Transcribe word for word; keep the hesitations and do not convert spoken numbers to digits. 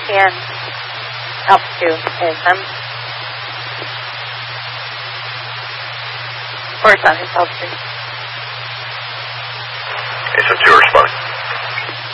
can help too is um, words on his help too. Okay, so two are responding.